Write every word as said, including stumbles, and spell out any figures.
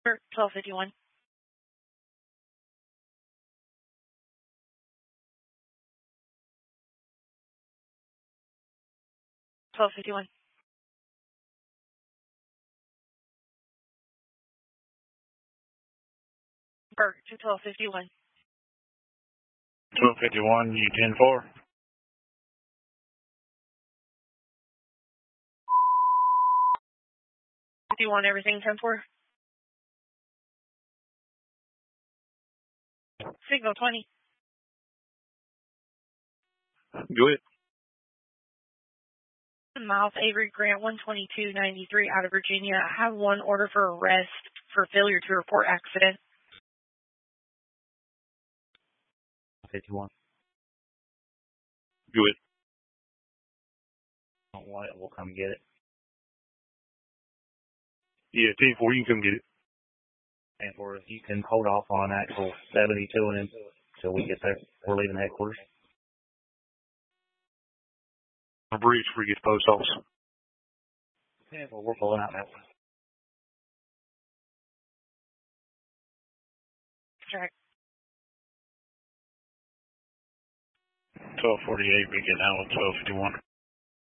twelve fifty-one. twelve fifty-one. Bert to twelve fifty-one. twelve fifty-one, U ten four. fifty-one, everything ten four. Signal twenty. Go ahead. Miles Avery Grant one twenty-two ninety-three out of Virginia. I have one order for arrest for failure to report accident. fifty-one. Go ahead. Don't want it, we'll come get it. Yeah, ten four, you can come get it. And for if you can hold off on actual seventy-two and until we get there, we're leaving headquarters. A bridge before you get to post office. Yeah, well, we're pulling out that way. Track. twelve forty-eight, we get out with twelve fifty-one.